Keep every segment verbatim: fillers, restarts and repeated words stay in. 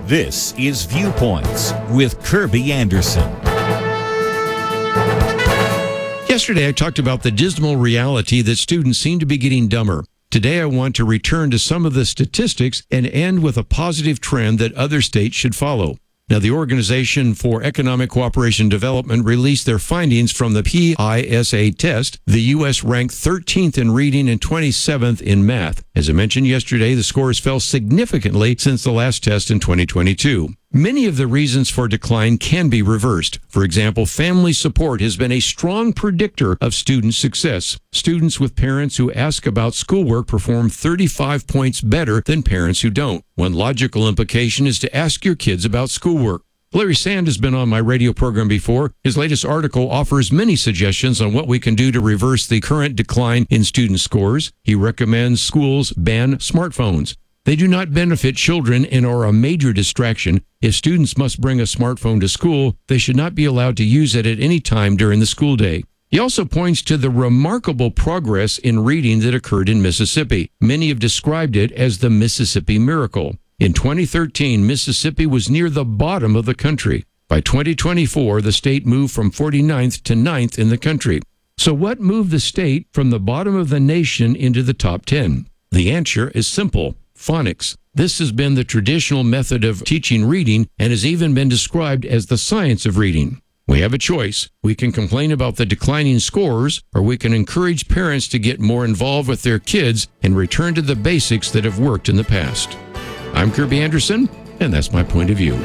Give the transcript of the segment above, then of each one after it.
This is Viewpoints with Kirby Anderson. Yesterday, I talked about the dismal reality that students seem to be getting dumber. Today, I want to return to some of the statistics and end with a positive trend that other states should follow. Now, the Organization for Economic Cooperation and Development released their findings from the PISA test. The U S ranked thirteenth in reading and twenty-seventh in math. As I mentioned yesterday, the scores fell significantly since the last test in twenty twenty-two. Many of the reasons for decline can be reversed. For example, family support has been a strong predictor of student success. Students with parents who ask about schoolwork perform thirty-five points better than parents who don't. One logical implication is to ask your kids about schoolwork. Larry Sand has been on my radio program before. His latest article offers many suggestions on what we can do to reverse the current decline in student scores. He recommends schools ban smartphones. They do not benefit children and are a major distraction. If students must bring a smartphone to school, they should not be allowed to use it at any time during the school day. He also points to the remarkable progress in reading that occurred in Mississippi. Many have described it as the Mississippi Miracle. In twenty thirteen, Mississippi was near the bottom of the country. By twenty twenty-four, the state moved from forty-ninth to ninth in the country. So what moved the state from the bottom of the nation into the top ten? The answer is simple. Phonics. This has been the traditional method of teaching reading and has even been described as the science of reading. We have a choice. We can complain about the declining scores, or we can encourage parents to get more involved with their kids and return to the basics that have worked in the past. I'm Kirby Anderson, and that's my point of view.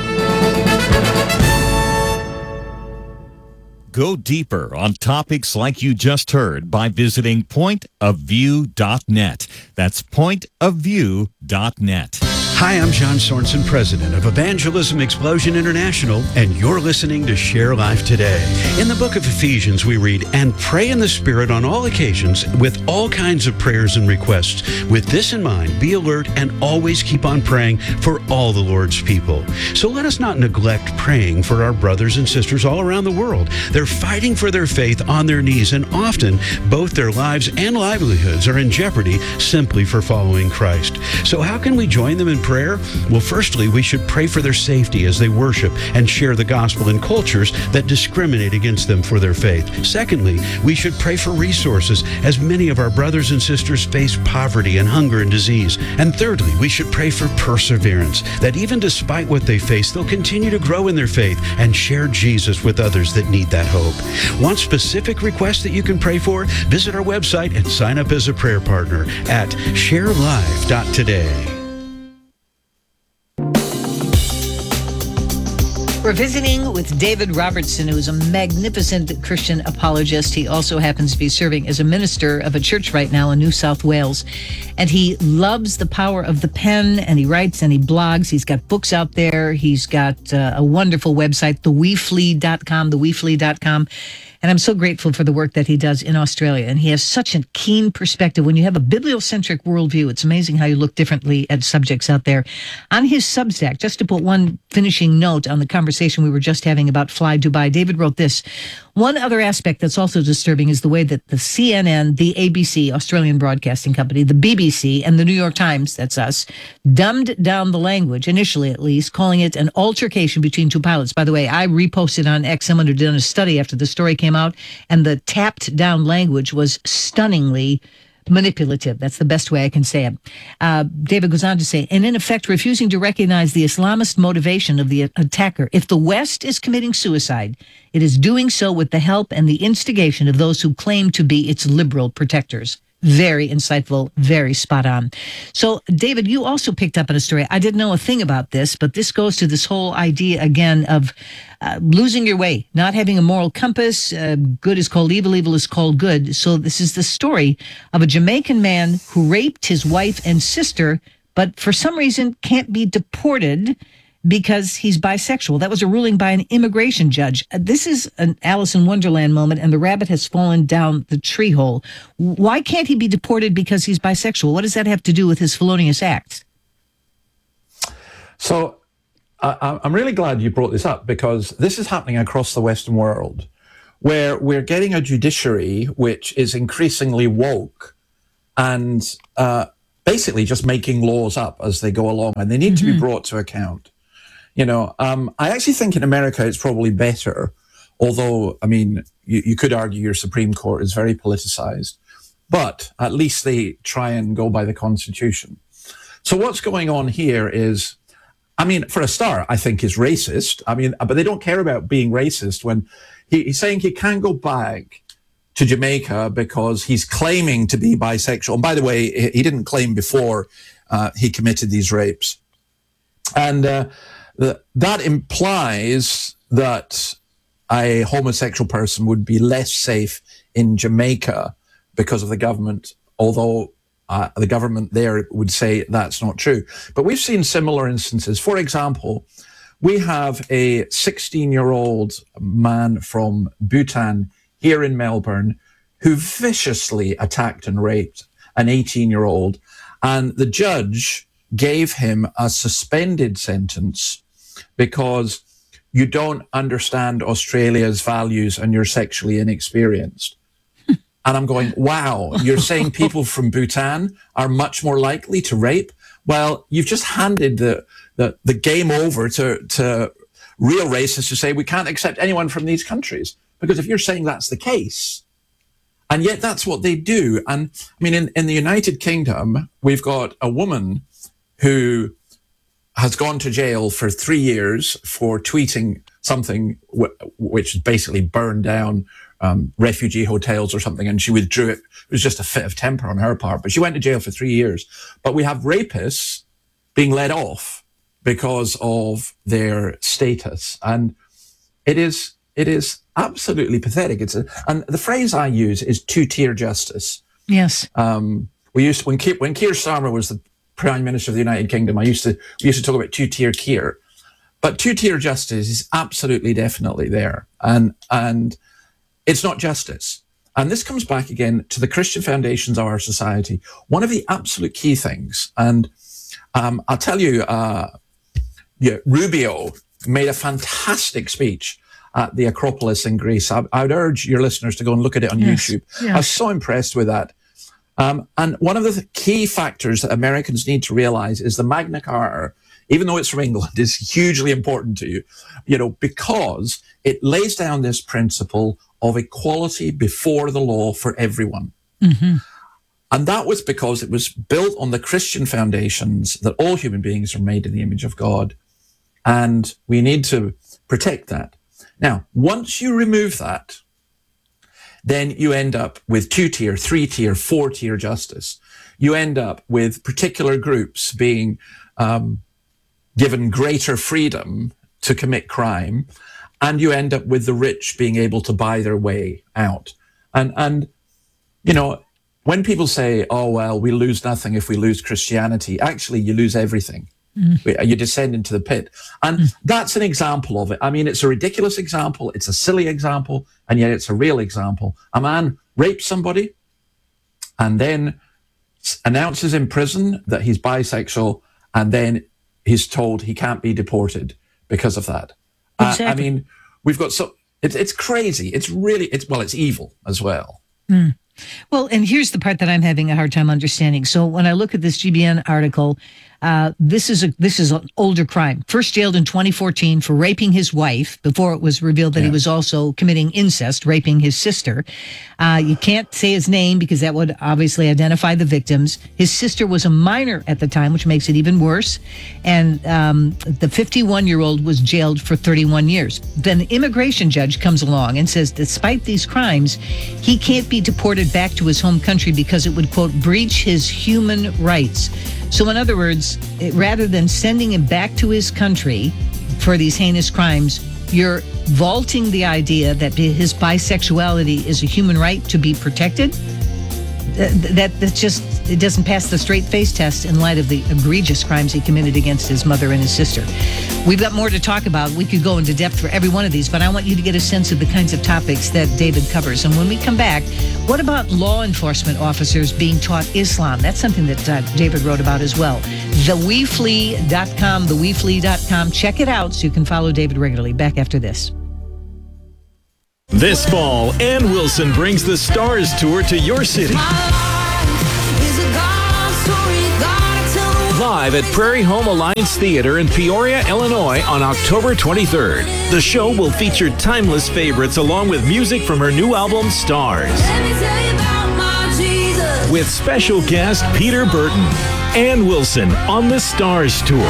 Go deeper on topics like you just heard by visiting point of view dot net. That's point of view dot net. Hi, I'm John Sorensen, president of Evangelism Explosion International, and you're listening to Share Life Today. In the book of Ephesians, we read, "And pray in the Spirit on all occasions with all kinds of prayers and requests. With this in mind, be alert and always keep on praying for all the Lord's people." So let us not neglect praying for our brothers and sisters all around the world. They're fighting for their faith on their knees, and often both their lives and livelihoods are in jeopardy simply for following Christ. So how can we join them in prayer? Well, firstly, we should pray for their safety as they worship and share the gospel in cultures that discriminate against them for their faith. Secondly, we should pray for resources as many of our brothers and sisters face poverty and hunger and disease. And thirdly, we should pray for perseverance, that even despite what they face, they'll continue to grow in their faith and share Jesus with others that need that hope. Want specific requests that you can pray for? Visit our website and sign up as a prayer partner at share life dot today. We're visiting with David Robertson, who is a magnificent Christian apologist. He also happens to be serving as a minister of a church right now in New South Wales. And he loves the power of the pen, and he writes and he blogs. He's got books out there. He's got uh, a wonderful website, the we flee dot com, the we flee dot com. And I'm so grateful for the work that he does in Australia. And he has such a keen perspective. When you have a bibliocentric worldview, it's amazing how you look differently at subjects out there. On his Substack, just to put one finishing note on the conversation we were just having about Fly Dubai, David wrote this. One other aspect that's also disturbing is the way that the C N N, the A B C, Australian Broadcasting Company, the B B C, and the New York Times, that's us, dumbed down the language, initially at least, calling it an altercation between two pilots. By the way, I reposted on X, someone who did a study after the story came out, and the tapped down language was stunningly manipulative. That's the best way I can say it. Uh, David goes on to say, and in effect, refusing to recognize the Islamist motivation of the attacker. If the West is committing suicide, it is doing so with the help and the instigation of those who claim to be its liberal protectors. Very insightful, very spot on. So, David, you also picked up on a story. I didn't know a thing about this, but this goes to this whole idea again of uh, losing your way, not having a moral compass. Uh, good is called evil, evil is called good. So this is the story of a Jamaican man who raped his wife and sister, but for some reason can't be deported because he's bisexual. That was a ruling by an immigration judge. This is an Alice in Wonderland moment, and the rabbit has fallen down the tree hole. Why can't he be deported because he's bisexual? What does that have to do with his felonious acts? So I, I'm really glad you brought this up, because this is happening across the Western world, where we're getting a judiciary which is increasingly woke and uh, basically just making laws up as they go along, and they need mm-hmm. to be brought to account. You know, um, I actually think in America it's probably better, although, I mean, you, you could argue your Supreme Court is very politicized, but at least they try and go by the Constitution. So what's going on here is, I mean, for a start, I think is racist. I mean, but they don't care about being racist when he, he's saying he can't go back to Jamaica because he's claiming to be bisexual. And by the way, he didn't claim before uh, he committed these rapes. And uh, the, that implies that a homosexual person would be less safe in Jamaica because of the government, although uh, the government there would say that's not true. But we've seen similar instances. For example, we have a sixteen-year-old man from Bhutan here in Melbourne who viciously attacked and raped an eighteen-year-old, and the judge gave him a suspended sentence because you don't understand Australia's values and you're sexually inexperienced. And I'm going, wow, you're saying people from Bhutan are much more likely to rape? Well, you've just handed the the, the game over to, to real racists who say we can't accept anyone from these countries. Because if you're saying that's the case, and yet that's what they do. And I mean, in, in the United Kingdom, we've got a woman who has gone to jail for three years for tweeting something w- which basically burned down um, refugee hotels or something, and she withdrew it. It was just a fit of temper on her part, but she went to jail for three years. But we have rapists being let off because of their status. And it is it is absolutely pathetic. It's a, and the phrase I use is two-tier justice. Yes. Um, we used when Keir, when Keir Starmer was the Prime Minister of the United Kingdom, I used to we used to talk about two-tier Keir, but two-tier justice is absolutely definitely there, and and it's not justice. And this comes back again to the Christian foundations of our society. One of the absolute key things, and um, I'll tell you, uh, yeah, Rubio made a fantastic speech at the Acropolis in Greece. I, I would urge your listeners to go and look at it on yes. YouTube. Yes. I was so impressed with that. Um, and one of the th- key factors that Americans need to realize is the Magna Carta, even though it's from England, is hugely important to you, you know, because it lays down this principle of equality before the law for everyone. Mm-hmm. And that was because it was built on the Christian foundations that all human beings are made in the image of God. And we need to protect that. Now, once you remove that, then you end up with two-tier, three-tier, four-tier justice. You end up with particular groups being um, given greater freedom to commit crime, and you end up with the rich being able to buy their way out. And, and you know, when people say, oh, well, we lose nothing if we lose Christianity, actually, you lose everything. Mm. You descend into the pit. And mm. that's an example of it. I mean, it's a ridiculous example. It's a silly example. And yet it's a real example. A man rapes somebody and then announces in prison that he's bisexual. And then he's told he can't be deported because of that. Exactly. Uh, I mean, we've got so it's it's crazy. It's really, it's well, it's evil as well. Mm. Well, and here's the part that I'm having a hard time understanding. So when I look at this G B N article, uh, this is a this is an older crime. First jailed in twenty fourteen for raping his wife before it was revealed that yeah. he was also committing incest, raping his sister. Uh, you can't say his name because that would obviously identify the victims. His sister was a minor at the time, which makes it even worse. And um, the fifty-one-year-old was jailed for thirty-one years. Then the immigration judge comes along and says, despite these crimes, he can't be deported back to his home country because it would, quote, breach his human rights. So in other words, it, rather than sending him back to his country for these heinous crimes, you're vaulting the idea that his bisexuality is a human right to be protected. That, that that's just, it doesn't pass the straight face test in light of the egregious crimes he committed against his mother and his sister. We've got more to talk about. We could go into depth for every one of these, but I want you to get a sense of the kinds of topics that David covers. And when we come back, what about law enforcement officers being taught Islam? That's something that uh, David wrote about as well. the we flee dot com, the we flee dot com. Check it out so you can follow David regularly. Back after this. This fall, Ann Wilson brings the Stars Tour to your city. My life is a God story, gotta tell the live at Prairie Home Alliance Theater in Peoria, Illinois on October twenty-third. The show will feature timeless favorites along with music from her new album, Stars. With special guest Peter Burton. Ann Wilson on the Stars Tour.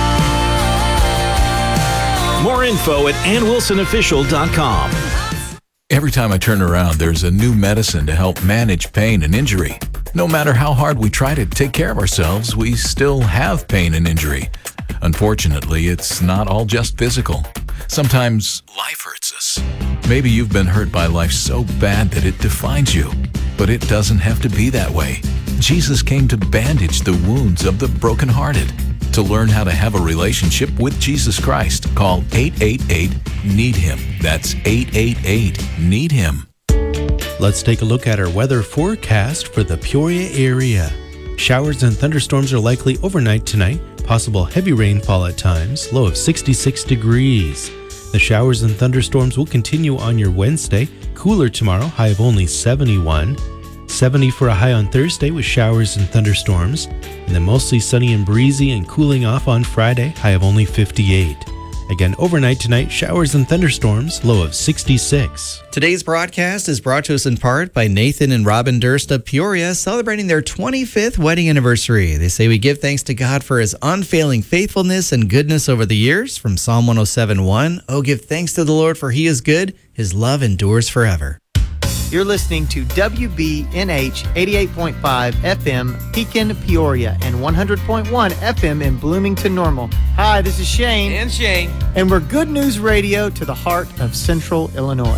More info at ann wilson official dot com. Every time I turn around, there's a new medicine to help manage pain and injury. No matter how hard we try to take care of ourselves, we still have pain and injury. Unfortunately, it's not all just physical. Sometimes life hurts us. Maybe you've been hurt by life so bad that it defines you. But it doesn't have to be that way. Jesus came to bandage the wounds of the brokenhearted. To learn how to have a relationship with Jesus Christ, call eight eight eight, need him. That's eight eight eight, need him. Let's take a look at our weather forecast for the Peoria area. Showers and thunderstorms are likely overnight tonight. Possible heavy rainfall at times, low of sixty-six degrees. The showers and thunderstorms will continue on your Wednesday. Cooler tomorrow, high of only seventy-one. seventy for a high on Thursday with showers and thunderstorms. And then mostly sunny and breezy and cooling off on Friday, high of only fifty-eight. Again, overnight tonight, showers and thunderstorms, low of sixty-six. Today's broadcast is brought to us in part by Nathan and Robin Durst of Peoria, celebrating their twenty-fifth wedding anniversary. They say we give thanks to God for his unfailing faithfulness and goodness over the years. From Psalm one oh seven one, oh, give thanks to the Lord for he is good. His love endures forever. You're listening to W B N H eighty-eight point five F M, Pekin, Peoria, and one hundred point one F M in Bloomington Normal. Hi, this is Shane. And Shane. And we're Good News Radio to the heart of Central Illinois.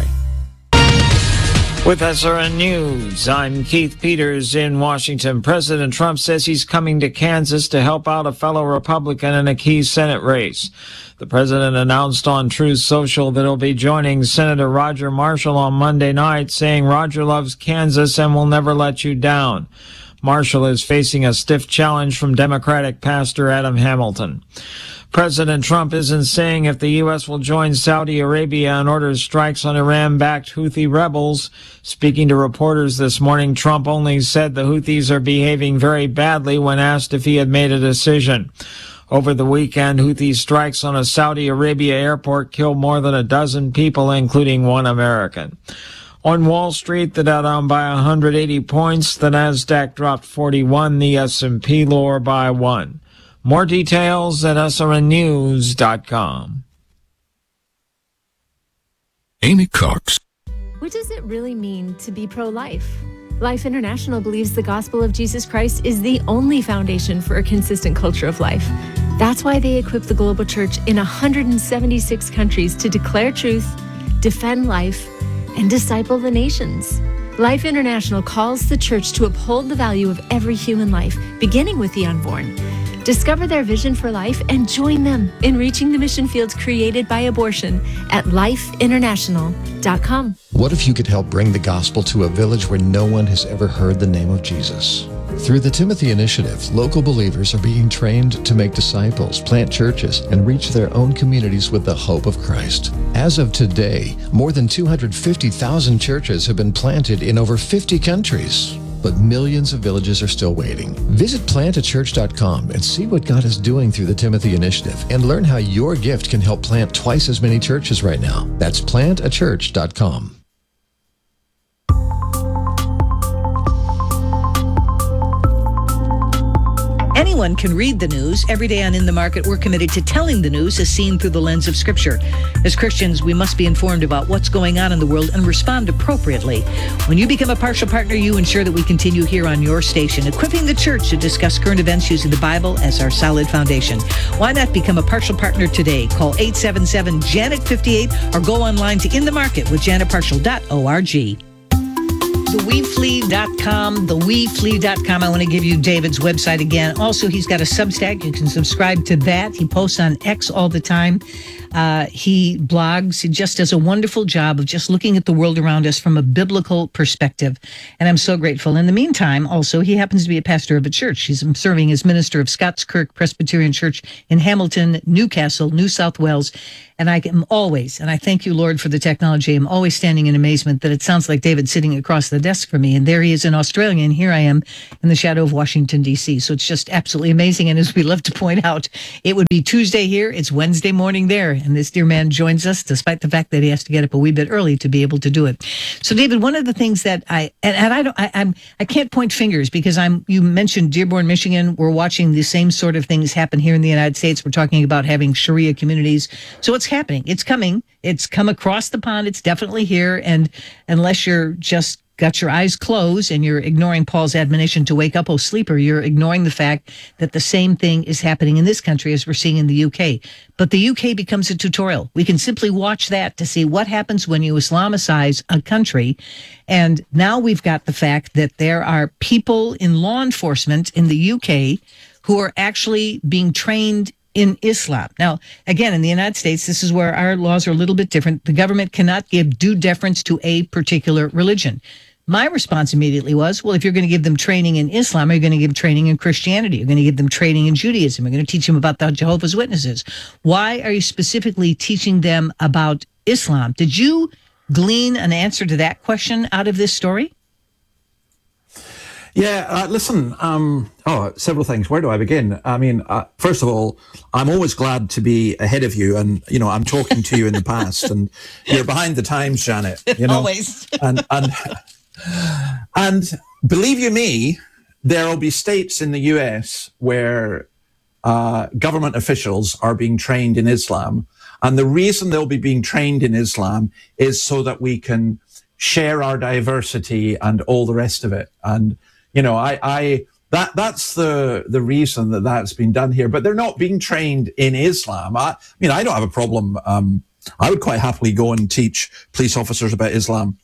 With S R N News, I'm Keith Peters in Washington. President Trump says he's coming to Kansas to help out a fellow Republican in a key Senate race. The president announced on Truth Social that he'll be joining Senator Roger Marshall on Monday night, saying Roger loves Kansas and will never let you down. Marshall is facing a stiff challenge from Democratic Pastor Adam Hamilton. President Trump isn't saying if the U S will join Saudi Arabia and orders strikes on Iran-backed Houthi rebels. Speaking to reporters this morning, Trump only said the Houthis are behaving very badly when asked if he had made a decision. Over the weekend, Houthi strikes on a Saudi Arabia airport killed more than a dozen people, including one American. On Wall Street, the Dow down by one hundred eighty points. The Nasdaq dropped forty-one. The S and P lower by one. More details at S R N news dot com. Amy Cox. What does it really mean to be pro-life? Life International believes the gospel of Jesus Christ is the only foundation for a consistent culture of life. That's why they equip the global church in one hundred seventy-six countries to declare truth, defend life, and disciple the nations. Life International calls the church to uphold the value of every human life, beginning with the unborn. Discover their vision for life and join them in reaching the mission fields created by abortion at life international dot com. What if you could help bring the gospel to a village where no one has ever heard the name of Jesus? Through the Timothy Initiative, local believers are being trained to make disciples, plant churches, and reach their own communities with the hope of Christ. As of today, more than two hundred fifty thousand churches have been planted in over fifty countries. But millions of villages are still waiting. Visit plant a church dot com and see what God is doing through the Timothy Initiative and learn how your gift can help plant twice as many churches right now. That's plant a church dot com. Anyone can read the news. Every day on In the Market, we're committed to telling the news as seen through the lens of Scripture. As Christians, we must be informed about what's going on in the world and respond appropriately. When you become a partial partner, you ensure that we continue here on your station, equipping the church to discuss current events using the Bible as our solid foundation. Why not become a partial partner today? Call eight seven seven, Janet fifty-eight or go online to In the Market with janet partial dot org. the we flee dot com, the we flee dot com. I want to give you David's website again. Also, he's got a Substack. You can subscribe to that. He posts on X all the time. Uh, he blogs. He just does a wonderful job of just looking at the world around us from a biblical perspective. And I'm so grateful. In the meantime, also, he happens to be a pastor of a church. He's serving as minister of Scott's Kirk Presbyterian Church in Hamilton, Newcastle, New South Wales. And I am always, and I thank you, Lord, for the technology. I'm always standing in amazement that it sounds like David sitting across the the desk for me. And there he is in Australia, and here I am in the shadow of Washington, D C. So it's just absolutely amazing. And as we love to point out, it would be Tuesday here, it's Wednesday morning there. And this dear man joins us, despite the fact that he has to get up a wee bit early to be able to do it. So, David, one of the things that I, and, and I don't, I, I'm, I can't point fingers because I'm, you mentioned Dearborn, Michigan. We're watching the same sort of things happen here in the United States. We're talking about having Sharia communities. So it's happening. It's coming. It's come across the pond. It's definitely here. And unless you're just got your eyes closed and you're ignoring Paul's admonition to wake up, O sleeper, you're ignoring the fact that the same thing is happening in this country as we're seeing in the U K. But the U K becomes a tutorial. We can simply watch that to see what happens when you Islamicize a country. And now we've got the fact that there are people in law enforcement in the U K who are actually being trained in Islam. Now, again, in the United States, this is where our laws are a little bit different. The government cannot give due deference to a particular religion. My response immediately was, well, if you're going to give them training in Islam, are you going to give training in Christianity? You're going to give them training in Judaism. You're going to teach them about the Jehovah's Witnesses. Why are you specifically teaching them about Islam? Did you glean an answer to that question out of this story? Yeah, uh, listen, um, oh, several things. Where do I begin? I mean, uh, first of all, I'm always glad to be ahead of you. And, you know, I'm talking to you in the past and you're behind the times, Janet. You know? Always. and, and, and believe you me, there will be states in the U S where uh, government officials are being trained in Islam. And the reason they'll be being trained in Islam is so that we can share our diversity and all the rest of it. And, you know, I, I, that, that's the, the reason that that's been done here, but they're not being trained in Islam. I, I mean, I don't have a problem. Um, I would quite happily go and teach police officers about Islam,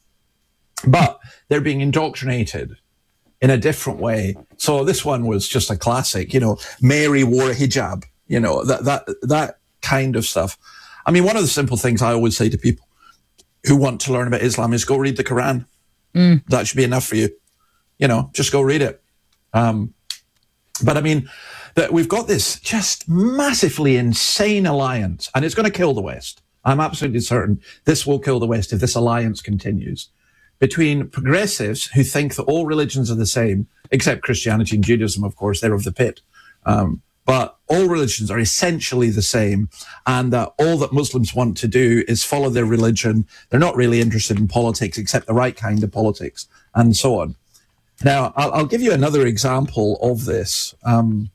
but they're being indoctrinated in a different way. So this one was just a classic, you know, Mary wore a hijab, you know, that, that, that kind of stuff. I mean, one of the simple things I always say to people who want to learn about Islam is go read the Quran. Mm. That should be enough for you. You know, just go read it. Um, but I mean, that we've got this just massively insane alliance, and it's going to kill the West. I'm absolutely certain this will kill the West if this alliance continues between progressives who think that all religions are the same, except Christianity and Judaism, of course, they're of the pit. Um, but all religions are essentially the same, and that all that Muslims want to do is follow their religion. They're not really interested in politics, except the right kind of politics, and so on. Now, I'll, I'll give you another example of this. Um,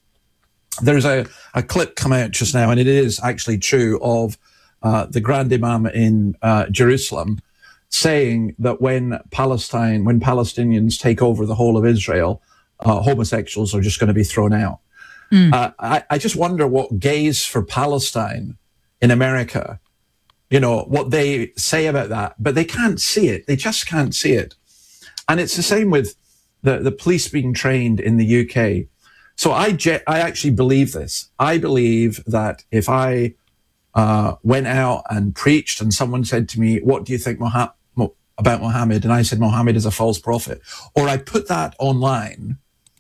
there's a, a clip come out just now, and it is actually true, of uh, the Grand Imam in uh, Jerusalem saying that when Palestine, when Palestinians take over the whole of Israel, uh, homosexuals are just going to be thrown out. Mm. Uh, I, I just wonder what Gays for Palestine in America, you know, what they say about that, but they can't see it. They just can't see it. And it's the same with the, the police being trained in the U K. So I, je- I actually believe this. I believe that if I uh, went out and preached and someone said to me, what do you think Moha- Mo- about Mohammed? And I said, Mohammed is a false prophet. Or I put that online,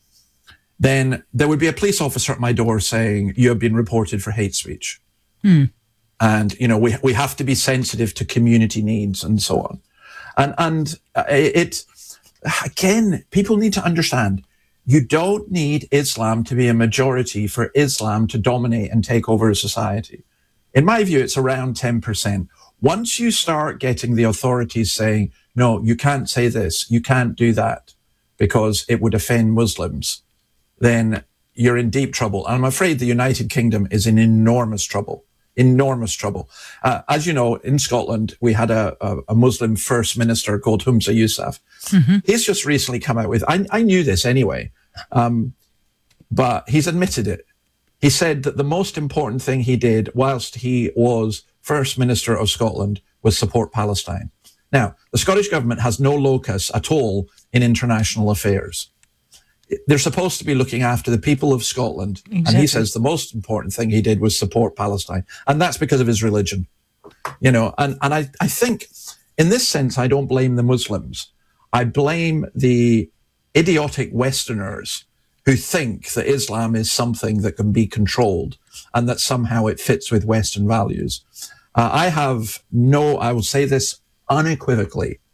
then there would be a police officer at my door saying, you have been reported for hate speech. Hmm. And, you know, we we have to be sensitive to community needs and so on. And, and it, again, people need to understand, you don't need Islam to be a majority for Islam to dominate and take over a society. In my view, it's around ten percent. Once you start getting the authorities saying, no, you can't say this, you can't do that, because it would offend Muslims, then you're in deep trouble. And I'm afraid the United Kingdom is in enormous trouble, enormous trouble. Uh, as you know, in Scotland, we had a, a, a Muslim first minister called Humza Yousaf. Mm-hmm. He's just recently come out with, I, I knew this anyway, um, but he's admitted it. He said that the most important thing he did whilst he was First Minister of Scotland was support Palestine. Now, the Scottish government has no locus at all in international affairs. They're supposed to be looking after the people of Scotland. Exactly. And he says the most important thing he did was support Palestine. And that's because of his religion. You know, and, and I, I think in this sense, I don't blame the Muslims. I blame the idiotic Westerners who think that Islam is something that can be controlled and that somehow it fits with Western values. Uh, I have no, I will say this unequivocally,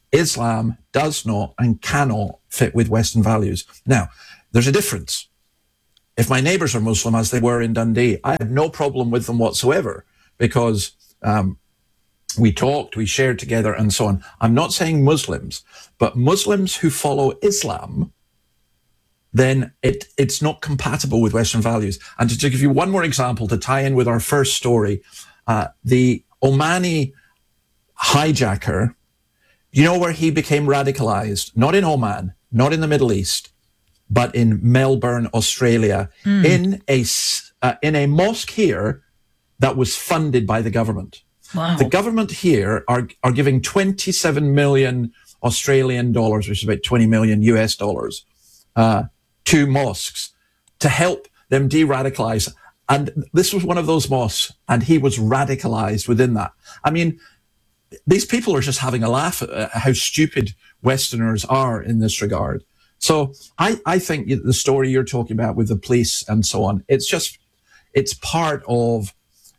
Islam does not and cannot fit with Western values. Now, there's a difference. If my neighbors are Muslim, as they were in Dundee, I had no problem with them whatsoever because um, we talked, we shared together, and so on. I'm not saying Muslims, but Muslims who follow Islam, then it, it's not compatible with Western values. And to, to give you one more example to tie in with our first story, uh, the Omani hijacker, you know where he became radicalized? Not in Oman, not in the Middle East, but in Melbourne, Australia, mm. in a uh, in a mosque here that was funded by the government. Wow. The government here are are giving twenty-seven million Australian dollars, which is about twenty million U S dollars, uh, to mosques to help them de-radicalize. And this was one of those mosques, and he was radicalized within that. I mean, these people are just having a laugh at how stupid Westerners are in this regard. So I, I think the story you're talking about with the police and so on, it's just, it's part of,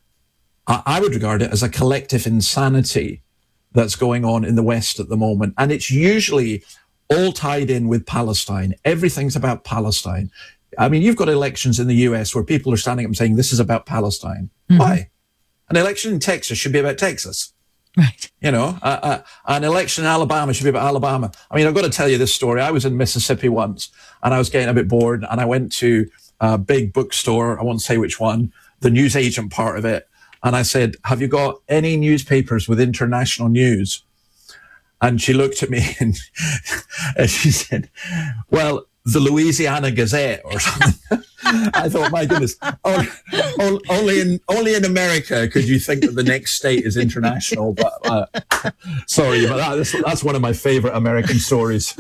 I would regard it as a collective insanity that's going on in the West at the moment. And it's usually all tied in with Palestine. Everything's about Palestine. I mean, you've got elections in the U S where people are standing up and saying, this is about Palestine. Mm-hmm. Why? An election in Texas should be about Texas. Right. You know, uh, uh, an election in Alabama should be about Alabama. I mean, I've got to tell you this story. I was in Mississippi once and I was getting a bit bored and I went to a big bookstore. I won't say which one, the newsagent part of it. And I said, have you got any newspapers with international news? And she looked at me and, and she said, well, the Louisiana Gazette or something. I thought, my goodness, oh, oh, only in only in America could you think that the next state is international. But uh, sorry, but that, that's, that's one of my favorite American stories.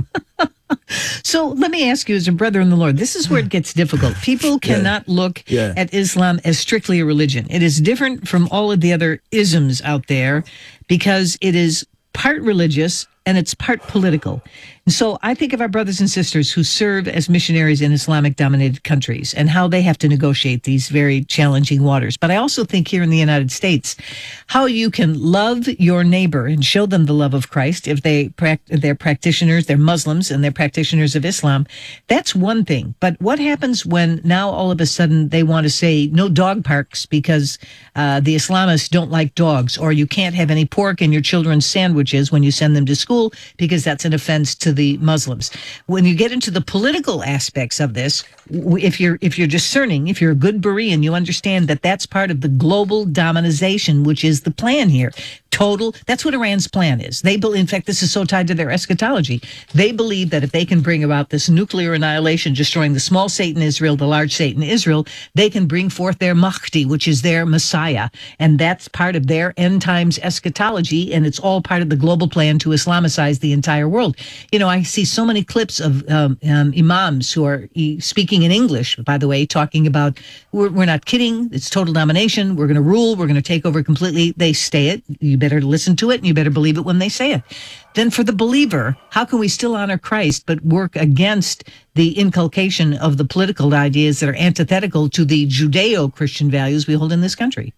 So let me ask you, as a brother in the Lord, this is where it gets difficult. People cannot yeah. look yeah. at Islam as strictly a religion. It is different from all of the other isms out there because it is part religious and it's part political. And so I think of our brothers and sisters who serve as missionaries in Islamic-dominated countries and how they have to negotiate these very challenging waters. But I also think here in the United States, how you can love your neighbor and show them the love of Christ if they they're practitioners, they're Muslims, and they're practitioners of Islam. That's one thing. But what happens when now all of a sudden they want to say no dog parks because uh, the Islamists don't like dogs, or you can't have any pork in your children's sandwiches when you send them to school because that's an offense to the Muslims. When you get into the political aspects of this, if you're if you're discerning, if you're a good Berean, you understand that that's part of the global dominization, which is the plan here. Total, that's what Iran's plan is. They believe, in fact, this is so tied to their eschatology. They believe that if they can bring about this nuclear annihilation, destroying the small state in Israel, the large state in Israel, they can bring forth their Mahdi, which is their Messiah. And that's part of their end times eschatology. And it's all part of the global plan to Islamicize the entire world. You know, I see so many clips of um, um, imams who are e- speaking in English, by the way, talking about, we're, we're not kidding, it's total domination, we're going to rule, we're going to take over completely. They stay it. You better listen to it and you better believe it when they say it. Then for the believer, how can we still honor Christ but work against the inculcation of the political ideas that are antithetical to the Judeo-Christian values we hold in this country?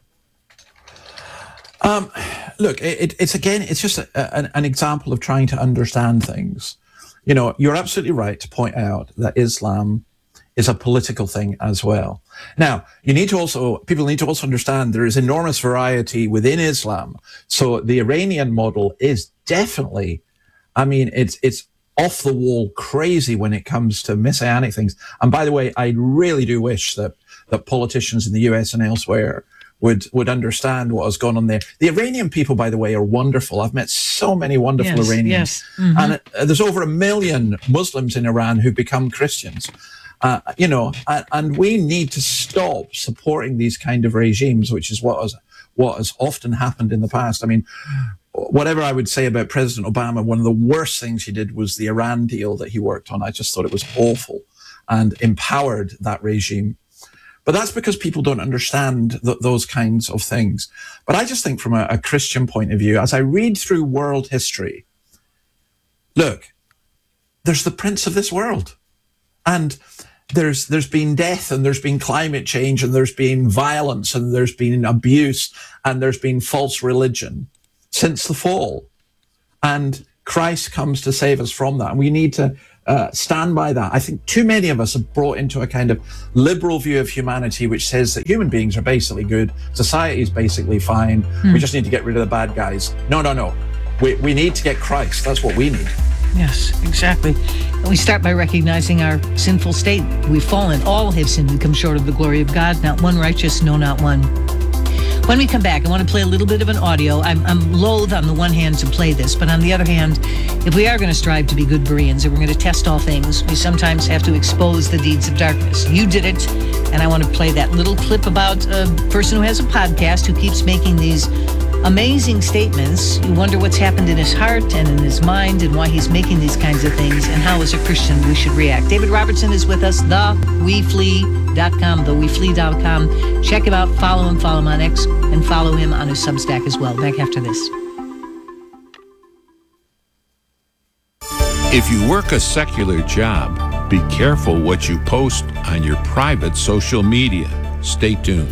Um, look, it, it's again, it's just a, an, an example of trying to understand things. You know, you're absolutely right to point out that Islam is a political thing as well. Now, you need to also, people need to also understand there is enormous variety within Islam. So the Iranian model is definitely, I mean, it's, it's off the wall crazy when it comes to messianic things. And by the way, I really do wish that, that politicians in the U S and elsewhere would, would understand what has gone on there. The Iranian people, by the way, are wonderful. I've met so many wonderful yes, Iranians. Yes. Mm-hmm. And uh, there's over a million Muslims in Iran who've become Christians. Uh, you know, and, and we need to stop supporting these kind of regimes, which is what has, what has often happened in the past. I mean, whatever I would say about President Obama, one of the worst things he did was the Iran deal that he worked on. I just thought it was awful and empowered that regime. But that's because people don't understand th- those kinds of things. But I just think from a, a Christian point of view, as I read through world history, look, there's the prince of this world. And There's there's been death and there's been climate change and there's been violence and there's been abuse and there's been false religion since the fall. And Christ comes to save us from that. And we need to uh, stand by that. I think too many of us have brought into a kind of liberal view of humanity, which says that human beings are basically good, society is basically fine, mm. we just need to get rid of the bad guys. No, no, no. We, we need to get Christ. That's what we need. Yes, exactly. And we start by recognizing our sinful state. We've fallen. All have sinned and come short of the glory of God. Not one righteous, no, not one. When we come back, I want to play a little bit of an audio. I'm, I'm loath on the one hand to play this, but on the other hand, if we are going to strive to be good Bereans and we're going to test all things, we sometimes have to expose the deeds of darkness. You did it, and I want to play that little clip about a person who has a podcast who keeps making these amazing statements. You wonder what's happened in his heart and in his mind and why he's making these kinds of things and how, as a Christian, we should react. David Robertson is with us, the we flee dot com, the we flee dot com. Check him out, follow him, follow him on X, and follow him on his Substack as well. Back after this. If you work a secular job, be careful what you post on your private social media. Stay tuned.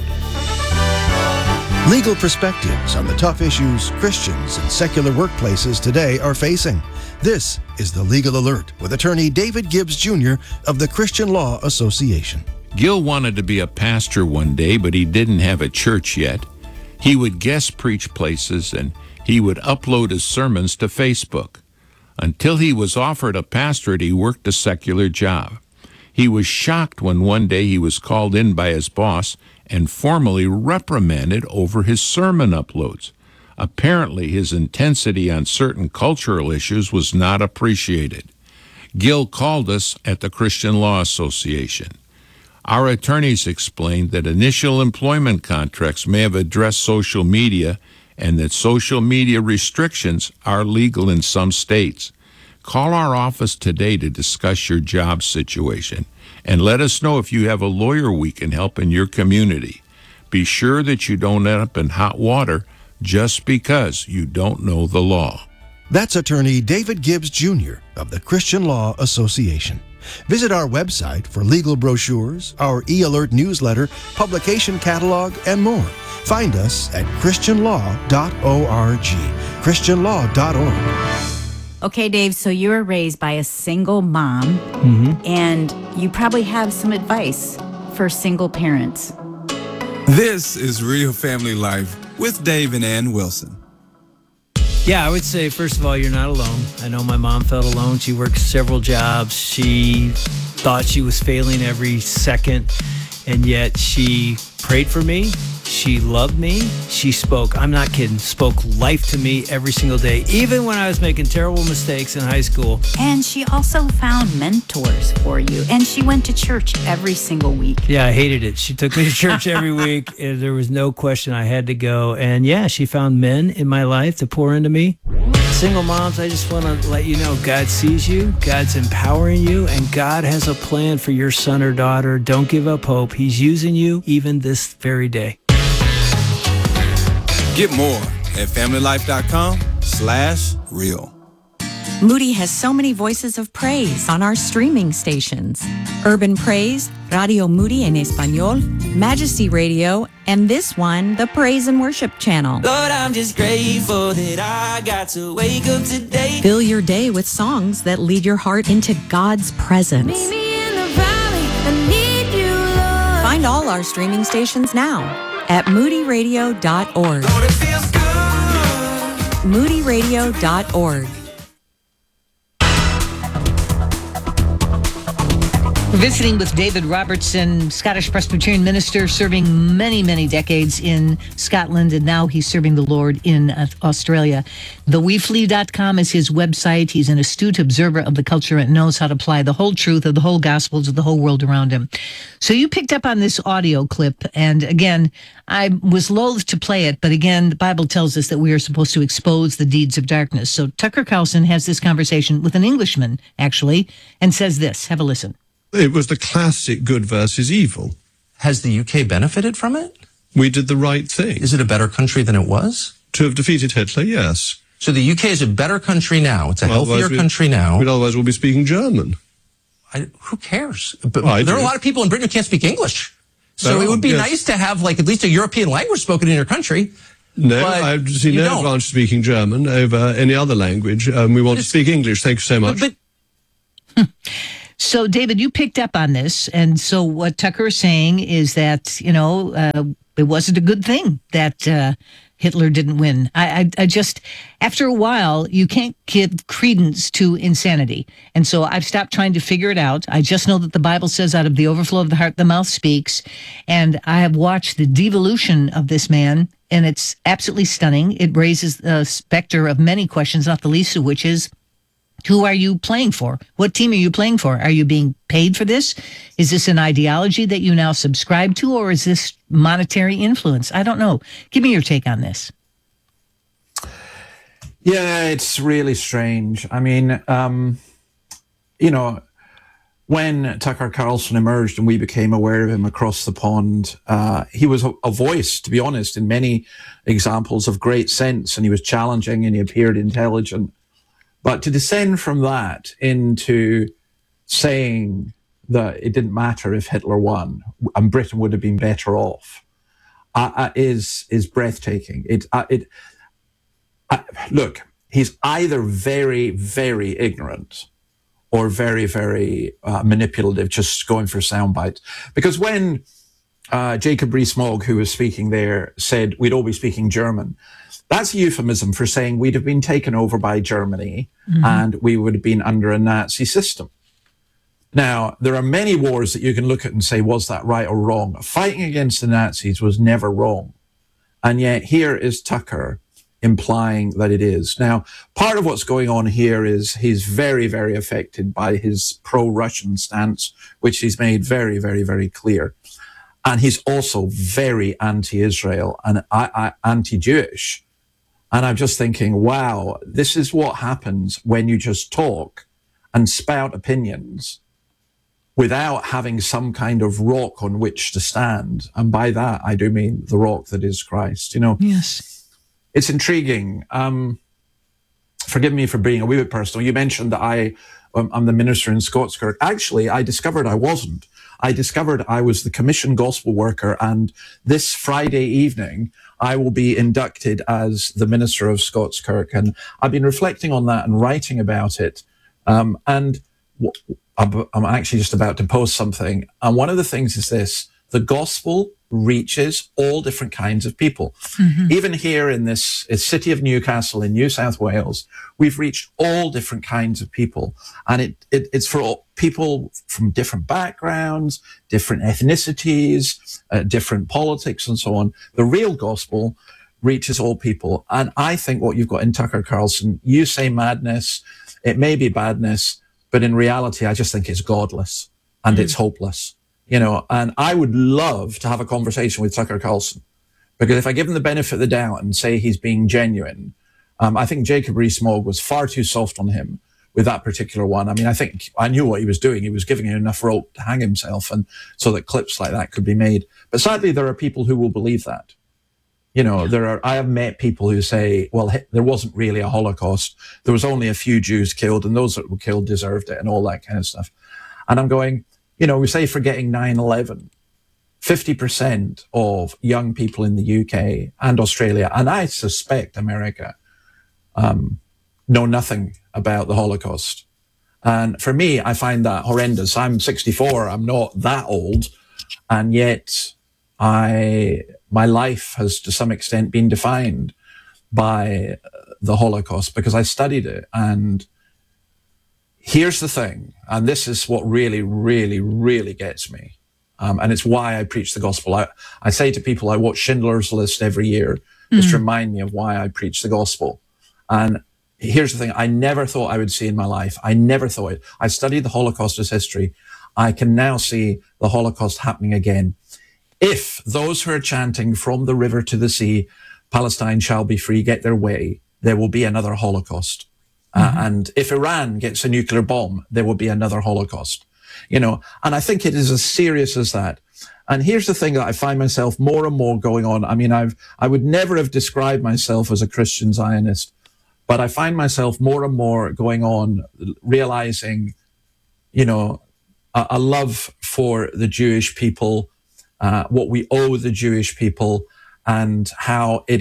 Legal perspectives on the tough issues Christians in secular workplaces today are facing. This is the Legal Alert with attorney David Gibbs Junior of the Christian Law Association. Gil wanted to be a pastor one day, but he didn't have a church yet. He would guest preach places, and he would upload his sermons to Facebook. Until he was offered a pastorate, he worked a secular job. He was shocked when one day he was called in by his boss and formally reprimanded over his sermon uploads. Apparently, his intensity on certain cultural issues was not appreciated. Gil called us at the Christian Law Association. Our attorneys explained that initial employment contracts may have addressed social media and that social media restrictions are legal in some states. Call our office today to discuss your job situation and let us know if you have a lawyer we can help in your community. Be sure that you don't end up in hot water just because you don't know the law. That's attorney David Gibbs Junior of the Christian Law Association. Visit our website for legal brochures, our e-alert newsletter, publication catalog, and more. Find us at christian law dot org. christian law dot org. Okay, Dave, so you were raised by a single mom, Mm-hmm. and you probably have some advice for single parents. This is Real Family Life with Dave and Ann Wilson. Yeah, I would say, first of all, you're not alone. I know my mom felt alone. She worked several jobs. She thought she was failing every second, and yet she prayed for me. She loved me. She spoke, I'm not kidding, spoke life to me every single day, even when I was making terrible mistakes in high school. And she also found mentors for you, and she went to church every single week. Yeah, I hated it. She took me to church every week, and there was no question I had to go. And yeah, she found men in my life to pour into me. Single moms, I just want to let you know God sees you, God's empowering you, and God has a plan for your son or daughter. Don't give up hope. He's using you even this very day. Get more at family life dot com slash real. Moody has so many voices of praise on our streaming stations. Urban Praise, Radio Moody en Español, Majesty Radio, and this one, the Praise and Worship Channel. Lord, I'm just grateful that I got to wake up today. Fill your day with songs that lead your heart into God's presence. Meet me in the valley, I need you, Lord. Find all our streaming stations now at moody radio dot org. Lord, it feels good. moody radio dot org. We're visiting with David Robertson, Scottish Presbyterian minister, serving many, many decades in Scotland, and now he's serving the Lord in uh, Australia. the we flee dot com is his website. He's an astute observer of the culture and knows how to apply the whole truth of the whole gospel to the whole world around him. So you picked up on this audio clip, and again, I was loath to play it, but again, the Bible tells us that we are supposed to expose the deeds of darkness. So Tucker Carlson has this conversation with an Englishman, actually, and says this. Have a listen. It was the classic good versus evil. Has the U K benefited from it? We did the right thing. Is it a better country than it was? To have defeated Hitler, yes. So the U K is a better country now. It's a Well, healthier otherwise we- country now. We'd otherwise we'll be speaking German. I, who cares? But I there are do. a lot of people in Britain who can't speak English. So There it are, would be yes. nice to have like at least a European language spoken in your country. No, But I see you no don't. advantage speaking German over any other language. Um, we want to speak English. Thank you so much. But, So, David, you picked up on this. And so what Tucker is saying is that, you know, uh, it wasn't a good thing that uh, Hitler didn't win. I, I, I just, after a while, you can't give credence to insanity. And so I've stopped trying to figure it out. I just know that the Bible says out of the overflow of the heart, the mouth speaks. And I have watched the devolution of this man, and it's absolutely stunning. It raises the specter of many questions, not the least of which is, who are you playing for? What team are you playing for? Are you being paid for this? Is this an ideology that you now subscribe to, or is this monetary influence? I don't know. Give me your take on this. Yeah, it's really strange. I mean, um, you know, when Tucker Carlson emerged and we became aware of him across the pond, uh, he was a, a voice, to be honest, in many examples of great sense, and he was challenging and he appeared intelligent. But to descend from that into saying that it didn't matter if Hitler won and Britain would have been better off uh, uh, is is breathtaking. It uh, it uh, look, he's either very very ignorant or very very uh, manipulative, just going for sound bites. Because when uh, Jacob Rees-Mogg, who was speaking there, said we'd all be speaking German, that's a euphemism for saying we'd have been taken over by Germany mm-hmm. and we would have been under a Nazi system. Now, there are many wars that you can look at and say, was that right or wrong? Fighting against the Nazis was never wrong. And yet here is Tucker implying that it is. Now, part of what's going on here is he's very, very affected by his pro-Russian stance, which he's made very, very, very clear. And he's also very anti-Israel and I, I, anti-Jewish. And I'm just thinking, wow, this is what happens when you just talk and spout opinions without having some kind of rock on which to stand. And by that, I do mean the rock that is Christ. You know, yes, it's intriguing. Um, forgive me for being a wee bit personal. You mentioned that I, um, I'm the minister in Scottskirk. Actually, I discovered I wasn't. I discovered I was the commissioned gospel worker, and this Friday evening, I will be inducted as the minister of Scottskirk. And I've been reflecting on that and writing about it. Um, and w- I'm actually just about to post something. And one of the things is this: the gospel reaches all different kinds of people. Mm-hmm. Even here in this city of Newcastle in New South Wales, we've reached all different kinds of people. And it, it it's for all people from different backgrounds, different ethnicities, uh, different politics, and so on. The real gospel reaches all people. And I think what you've got in Tucker Carlson, you say madness, it may be badness, but in reality, I just think it's godless and mm. it's hopeless. You know, and I would love to have a conversation with Tucker Carlson, because if I give him the benefit of the doubt and say he's being genuine, um, I think Jacob Rees-Mogg was far too soft on him with that particular one. I mean, I think I knew what he was doing. He was giving him enough rope to hang himself, and so that clips like that could be made. But sadly, there are people who will believe that. You know, there are, I have met people who say, well, there wasn't really a Holocaust. There was only a few Jews killed, and those that were killed deserved it, and all that kind of stuff. And I'm going, you know, we say forgetting nine eleven, fifty percent of young people in the U K and Australia, and I suspect America, um, know nothing about the Holocaust. And for me, I find that horrendous. I'm sixty-four, I'm not that old, and yet I, my life has to some extent been defined by the Holocaust because I studied it. And here's the thing, and this is what really, really, really gets me. Um, and it's why I preach the gospel. I, I say to people, I watch Schindler's List every year, mm-hmm. just to remind me of why I preach the gospel. And here's the thing, I never thought I would see in my life. I never thought it. I studied the Holocaust as history. I can now see the Holocaust happening again. If those who are chanting from the river to the sea, Palestine shall be free, get their way, there will be another Holocaust. Mm-hmm. Uh, and if Iran gets a nuclear bomb, there will be another Holocaust. You know, and I think it is as serious as that. And here's the thing that I find myself more and more going on. I mean, I've, I would never have described myself as a Christian Zionist, but I find myself more and more going on, realizing, you know, a, a love for the Jewish people, uh, what we owe the Jewish people, and how it is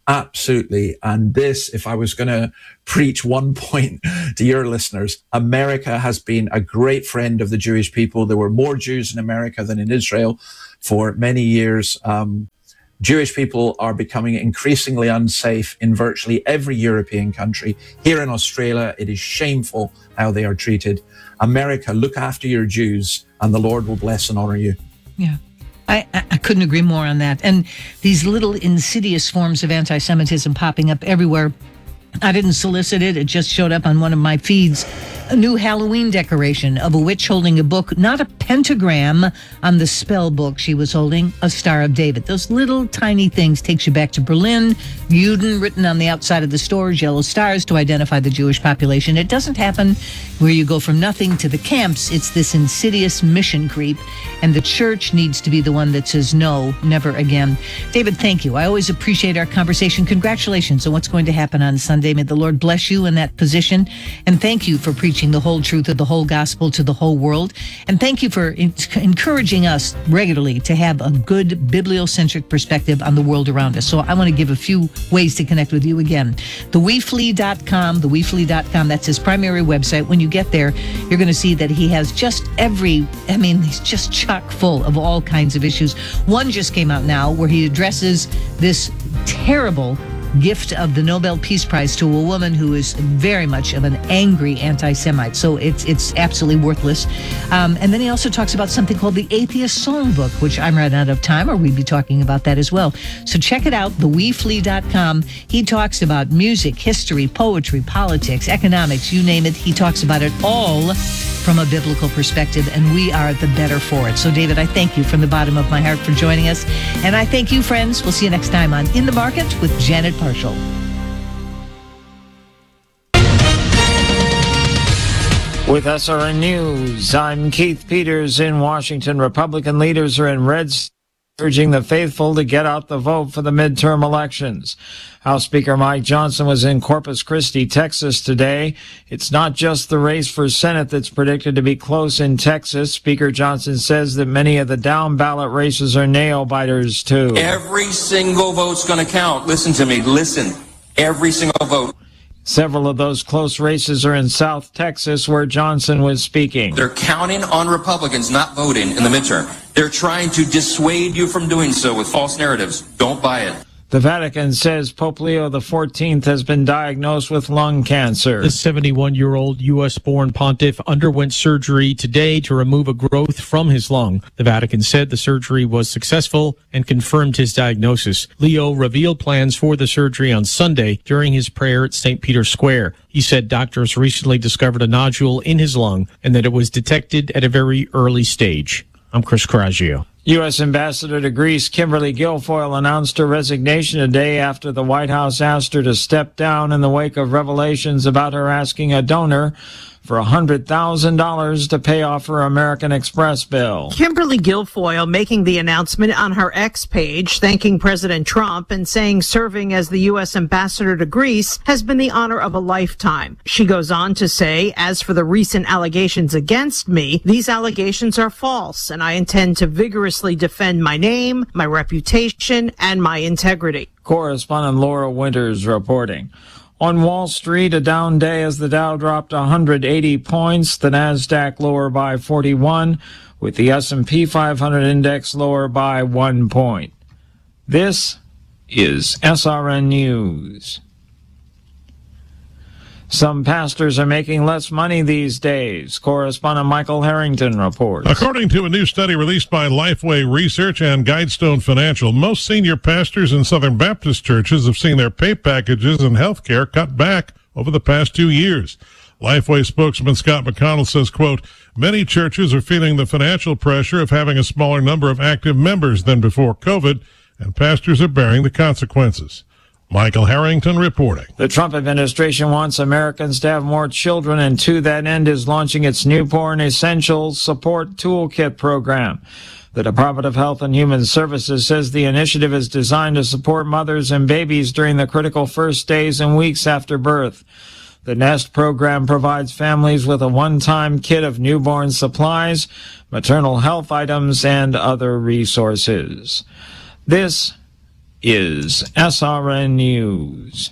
Absolutely. And this, if I was going to preach one point to your listeners, America has been a great friend of the Jewish people. There were more Jews in America than in Israel for many years. Um, Jewish people are becoming increasingly unsafe in virtually every European country. Here in Australia, it is shameful how they are treated. America, look after your Jews, and the Lord will bless and honor you. Yeah. I, I couldn't agree more on that. And these little insidious forms of anti-Semitism popping up everywhere. I didn't solicit it. It just showed up on one of my feeds. A new Halloween decoration of a witch holding a book, not a pentagram on the spell book she was holding, a Star of David. Those little tiny things takes you back to Berlin. Juden written on the outside of the stores, yellow stars to identify the Jewish population. It doesn't happen where you go from nothing to the camps. It's this insidious mission creep, and the church needs to be the one that says no, never again. David, thank you. I always appreciate our conversation. Congratulations on what's going to happen on Sunday. May the Lord bless you in that position, and thank you for preaching the whole truth of the whole gospel to the whole world. And thank you for in- encouraging us regularly to have a good bibliocentric perspective on the world around us. So I want to give a few ways to connect with you again. the we flee dot com, the we flee dot com, that's his primary website. When you get there, you're going to see that he has just every, I mean, he's just chock full of all kinds of issues. One just came out now where he addresses this terrible gift of the Nobel Peace Prize to a woman who is very much of an angry anti-Semite. So it's it's absolutely worthless. Um, and then he also talks about something called the Atheist Songbook, which I'm running out of time, or we'd be talking about that as well. So check it out, the we flee dot com. He talks about music, history, poetry, politics, economics, you name it. He talks about it all from a biblical perspective, and we are the better for it. So, David, I thank you from the bottom of my heart for joining us. And I thank you, friends. We'll see you next time on In the Market with Janet Parshall. With S R N News, I'm Keith Peters in Washington. Republican leaders are in red states urging the faithful to get out the vote for the midterm elections. House Speaker Mike Johnson was in Corpus Christi, Texas today. It's not just the race for Senate that's predicted to be close in Texas. Speaker Johnson says that many of the down ballot races are nail biters too. Every single vote's going to count. Listen to me. Listen. Every single vote. Several of those close races are in South Texas, where Johnson was speaking. They're counting on Republicans not voting in the midterm. They're trying to dissuade you from doing so with false narratives. Don't buy it. The Vatican says Pope Leo the fourteenth has been diagnosed with lung cancer. The seventy-one-year-old U S-born pontiff underwent surgery today to remove a growth from his lung. The Vatican said the surgery was successful and confirmed his diagnosis. Leo revealed plans for the surgery on Sunday during his prayer at Saint Peter's Square. He said doctors recently discovered a nodule in his lung and that it was detected at a very early stage. I'm Chris Coraggio. U S Ambassador to Greece Kimberly Guilfoyle announced her resignation a day after the White House asked her to step down in the wake of revelations about her asking a donor for one hundred thousand dollars to pay off her American Express bill. Kimberly Guilfoyle making the announcement on her X page, thanking President Trump and saying serving as the U S ambassador to Greece has been the honor of a lifetime. She goes on to say, as for the recent allegations against me, these allegations are false, and I intend to vigorously defend my name, my reputation, and my integrity. Correspondent Laura Winters reporting. On Wall Street, a down day as the Dow dropped one hundred eighty points, the Nasdaq lower by forty-one, with the S and P five hundred index lower by one point. This is S R N News. Some pastors are making less money these days. Correspondent Michael Harrington reports. According to a new study released by Lifeway Research and Guidestone Financial, most senior pastors in Southern Baptist churches have seen their pay packages and health care cut back over the past two years. Lifeway spokesman Scott McConnell says, quote, many churches are feeling the financial pressure of having a smaller number of active members than before COVID, and pastors are bearing the consequences. Michael Harrington reporting. The Trump administration wants Americans to have more children, and to that end is launching its Newborn Essentials Support Toolkit program. The Department of Health and Human Services says the initiative is designed to support mothers and babies during the critical first days and weeks after birth. The NEST program provides families with a one-time kit of newborn supplies, maternal health items, and other resources. This is S R N News.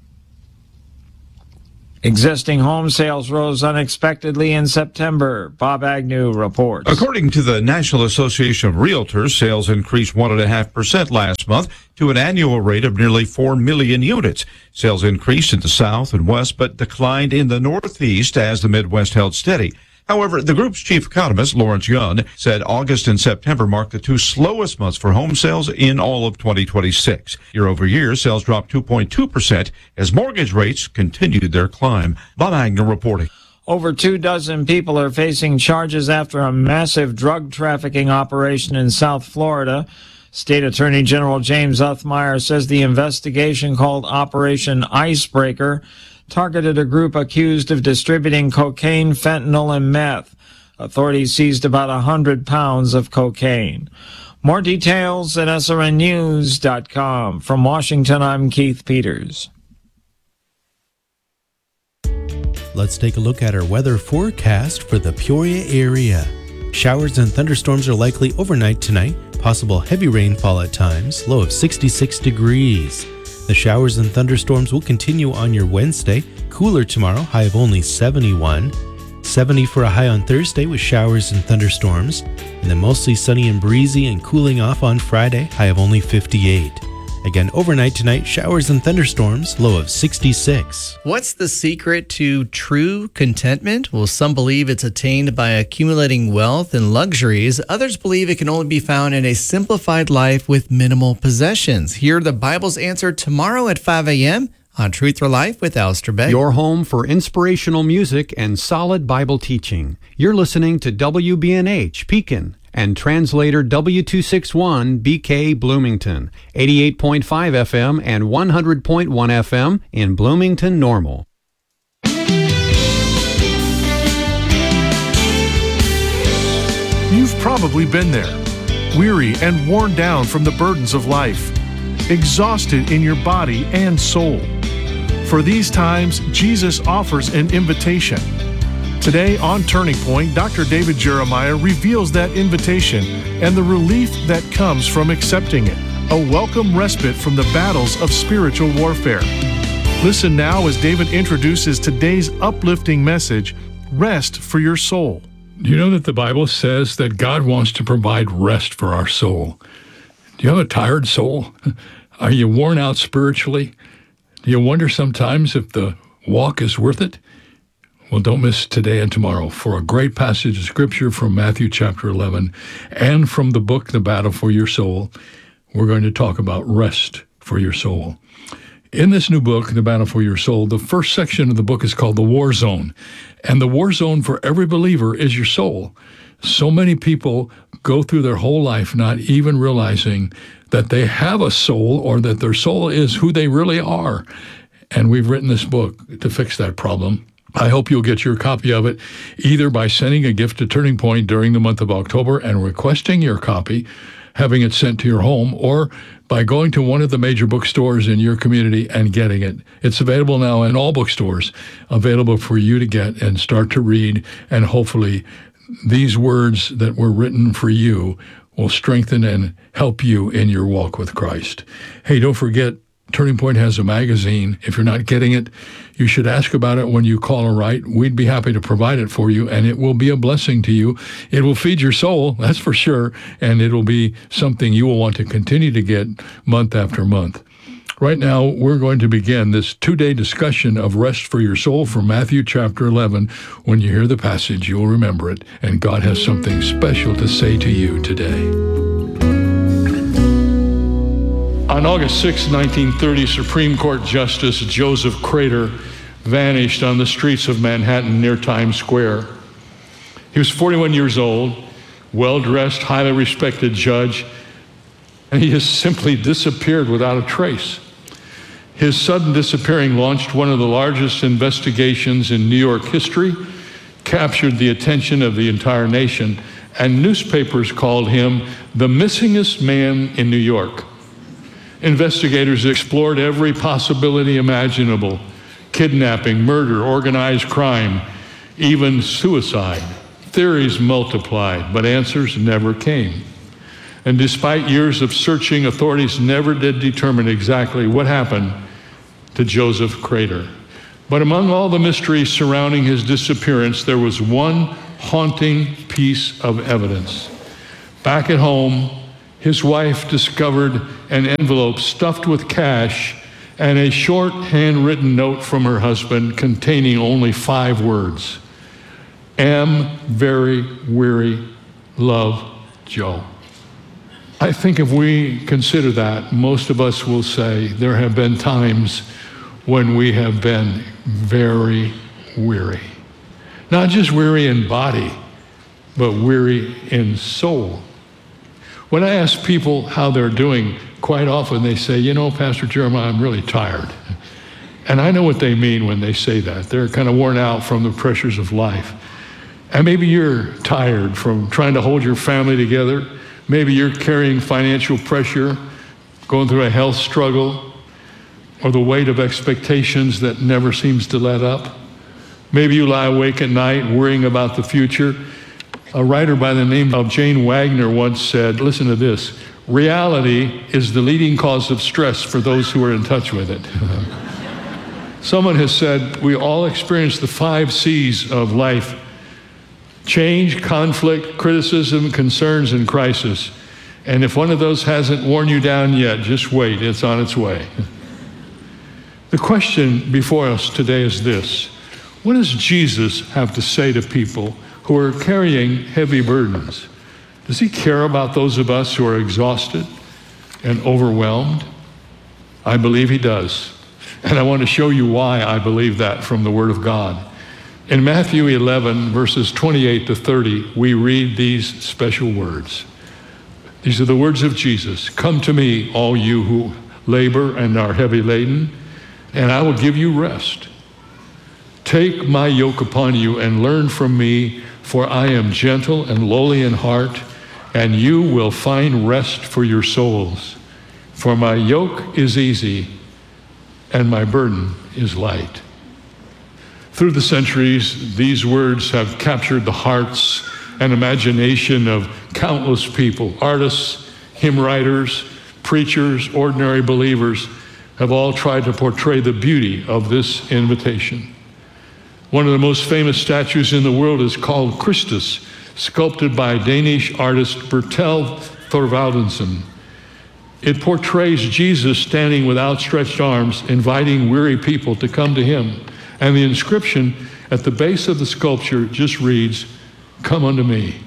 Existing home sales rose unexpectedly in September. Bob Agnew reports. According to the National Association of Realtors, sales increased one point five percent last month to an annual rate of nearly four million units. Sales increased in the South and West, but declined in the Northeast as the Midwest held steady. However, the group's chief economist, Lawrence Yun, said August and September marked the two slowest months for home sales in all of twenty twenty-six. Year over year, sales dropped two point two percent as mortgage rates continued their climb. Bob Agnew reporting. Over two dozen people are facing charges after a massive drug trafficking operation in South Florida. State Attorney General James Uthmeyer says the investigation, called Operation Icebreaker, targeted a group accused of distributing cocaine, fentanyl, and meth. Authorities seized about one hundred pounds of cocaine. More details at S R N news dot com. From Washington, I'm Keith Peters. Let's take a look at our weather forecast for the Peoria area. Showers and thunderstorms are likely overnight tonight. Possible heavy rainfall at times, low of sixty-six degrees. The showers and thunderstorms will continue on your Wednesday. Cooler tomorrow, high of only seventy-one. seventy for a high on Thursday with showers and thunderstorms. And then mostly sunny and breezy and cooling off on Friday, high of only fifty-eight. Again, overnight tonight, showers and thunderstorms, low of sixty-six. What's the secret to true contentment? Well, some believe it's attained by accumulating wealth and luxuries. Others believe it can only be found in a simplified life with minimal possessions. Hear the Bible's answer tomorrow at five a.m. on Truth for Life with Alistair Begg. Your home for inspirational music and solid Bible teaching. You're listening to W B N H Pekin and translator W two sixty-one B K Bloomington, eighty-eight point five F M and one hundred point one F M in Bloomington Normal. You've probably been there, weary and worn down from the burdens of life, exhausted in your body and soul. For these times, Jesus offers an invitation. Today on Turning Point, Doctor David Jeremiah reveals that invitation and the relief that comes from accepting it, a welcome respite from the battles of spiritual warfare. Listen now as David introduces today's uplifting message, Rest for Your Soul. Do you know that the Bible says that God wants to provide rest for our soul? Do you have a tired soul? Are you worn out spiritually? Do you wonder sometimes if the walk is worth it? Well, don't miss today and tomorrow for a great passage of Scripture from Matthew chapter eleven and from the book, The Battle for Your Soul. We're going to talk about rest for your soul. In this new book, The Battle for Your Soul, the first section of the book is called The War Zone. And the war zone for every believer is your soul. So many people go through their whole life not even realizing that they have a soul or that their soul is who they really are. And we've written this book to fix that problem. I hope you'll get your copy of it either by sending a gift to Turning Point during the month of October and requesting your copy, having it sent to your home, or by going to one of the major bookstores in your community and getting it. It's available now in all bookstores, available for you to get and start to read, and hopefully these words that were written for you will strengthen and help you in your walk with Christ. Hey, don't forget, Turning Point has a magazine. If you're not getting it, you should ask about it when you call or write. We'd be happy to provide it for you, and it will be a blessing to you. It will feed your soul, that's for sure, and it'll be something you will want to continue to get month after month. Right now, we're going to begin this two-day discussion of rest for your soul from Matthew chapter eleven. When you hear the passage, you'll remember it, and God has something special to say to you today. On August sixth, nineteen thirty, Supreme Court Justice Joseph Crater vanished on the streets of Manhattan near Times Square. He was forty-one years old, well-dressed, highly respected judge, and he has simply disappeared without a trace. His sudden disappearing launched one of the largest investigations in New York history, captured the attention of the entire nation, and newspapers called him the missingest man in New York. Investigators explored every possibility imaginable: kidnapping, murder, organized crime, even suicide. Theories multiplied, but answers never came. And despite years of searching, authorities never did determine exactly what happened to Joseph Crater. But among all the mysteries surrounding his disappearance, there was one haunting piece of evidence. Back at home, his wife discovered an envelope stuffed with cash and a short handwritten note from her husband containing only five words. Am very weary, love, Joe. I think if we consider that, most of us will say there have been times when we have been very weary. Not just weary in body, but weary in soul. When I ask people how they're doing, quite often they say, you know, Pastor Jeremiah, I'm really tired. And I know what they mean when they say that. They're kind of worn out from the pressures of life. And maybe you're tired from trying to hold your family together. Maybe you're carrying financial pressure, going through a health struggle, or the weight of expectations that never seems to let up. Maybe you lie awake at night worrying about the future. A writer by the name of Jane Wagner once said, listen to this, reality is the leading cause of stress for those who are in touch with it. Someone has said, we all experience the five C's of life: change, conflict, criticism, concerns, and crisis. And if one of those hasn't worn you down yet, just wait, it's on its way. The question before us today is this: what does Jesus have to say to people who are carrying heavy burdens? Does he care about those of us who are exhausted and overwhelmed? I believe he does. And I want to show you why I believe that from the Word of God. In Matthew eleven, verses twenty-eight to thirty, we read these special words. These are the words of Jesus. Come to me, all you who labor and are heavy laden, and I will give you rest. Take my yoke upon you and learn from me, for I am gentle and lowly in heart, and you will find rest for your souls. For my yoke is easy and my burden is light. Through the centuries, these words have captured the hearts and imagination of countless people. Artists, hymn writers, preachers, ordinary believers have all tried to portray the beauty of this invitation. One of the most famous statues in the world is called Christus, sculpted by Danish artist Bertel Thorvaldsen. It portrays Jesus standing with outstretched arms, inviting weary people to come to him. And the inscription at the base of the sculpture just reads, "Come unto me."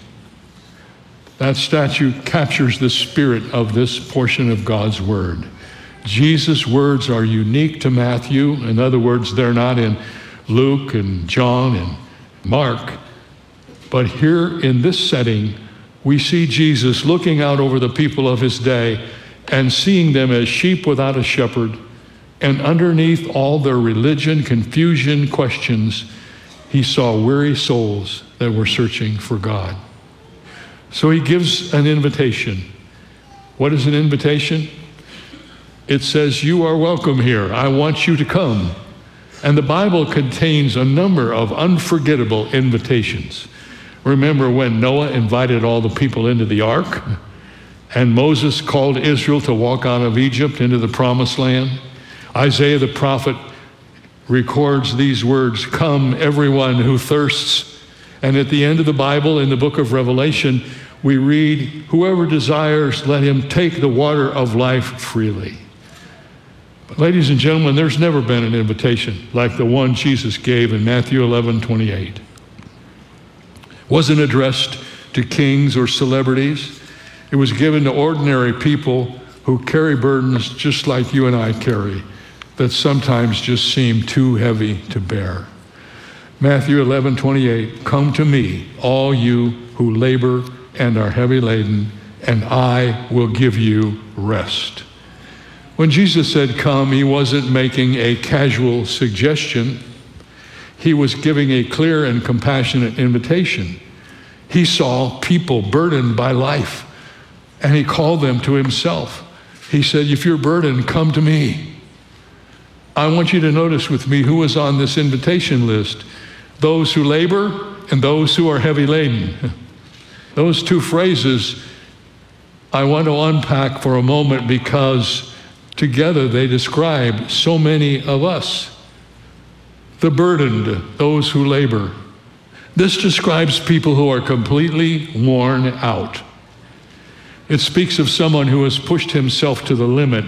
That statue captures the spirit of this portion of God's word. Jesus' words are unique to Matthew. In other words, they're not in Luke and John and Mark. But here in this setting, we see Jesus looking out over the people of his day and seeing them as sheep without a shepherd. And underneath all their religion, confusion, questions, he saw weary souls that were searching for God. So he gives an invitation. What is an invitation? It says, you are welcome here. I want you to come. And the Bible contains a number of unforgettable invitations. Remember when Noah invited all the people into the ark, and Moses called Israel to walk out of Egypt into the promised land? Isaiah the prophet records these words, "Come, everyone who thirsts." And at the end of the Bible, in the book of Revelation, we read, "Whoever desires, let him take the water of life freely." But ladies and gentlemen, there's never been an invitation like the one Jesus gave in Matthew eleven twenty-eight. It wasn't addressed to kings or celebrities. It was given to ordinary people who carry burdens just like you and I carry, that sometimes just seem too heavy to bear. Matthew eleven twenty-eight, "Come to me, all you who labor and are heavy laden, and I will give you rest." When Jesus said come, he wasn't making a casual suggestion. He was giving a clear and compassionate invitation. He saw people burdened by life, and he called them to himself. He said, if you're burdened, come to me. I want you to notice with me who was on this invitation list: those who labor and those who are heavy laden. Those two phrases I want to unpack for a moment because together they describe so many of us. The burdened, those who labor. This describes people who are completely worn out. It speaks of someone who has pushed himself to the limit